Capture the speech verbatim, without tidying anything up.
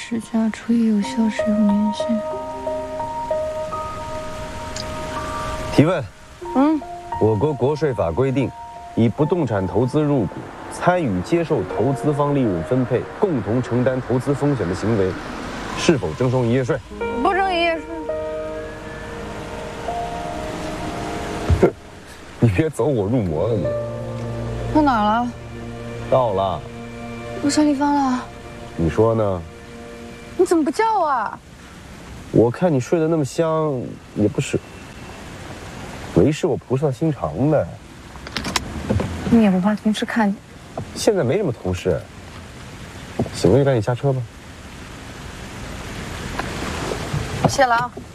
时价除以有效使用年限。 提问。 嗯。 我国国税法规定，以不动产投资入股，参与接受投资方利润分配，共同承担投资风险的行为，是否征收营业税？ 不征营业税。 你别走火入魔了你。 到哪儿了？ 到了。 我上地方了。 你说呢？ 你怎么不叫啊？ 我看你睡得那么香，也不是。没事，我菩萨心肠呗。 你也不怕同事看见？ 现在没什么同事。醒了就赶紧下车吧。 谢了啊。